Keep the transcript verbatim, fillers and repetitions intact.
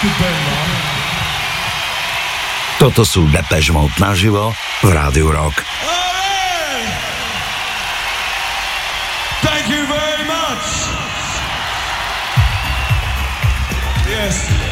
Toto sú Depeche Mode naživo v Rádiu Rock. Thank you very much. Yes.